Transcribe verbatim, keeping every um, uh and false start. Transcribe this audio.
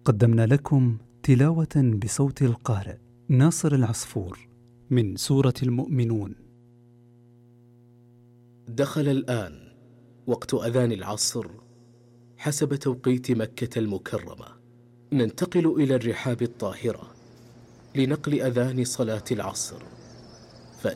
قدمنا لكم تلاوة بصوت القارئ ناصر العصفور من سورة المؤمنون. دخل الآن وقت أذان العصر حسب توقيت مكة المكرمة. ننتقل إلى الرحاب الطاهرة لنقل أذان صلاة العصر.